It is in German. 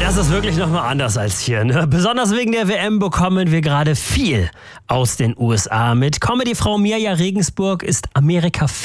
Das ist wirklich nochmal anders als hier. Ne? Besonders wegen der WM bekommen wir gerade viel aus den USA mit. Comedy-Frau Mirja Regensburg ist Amerika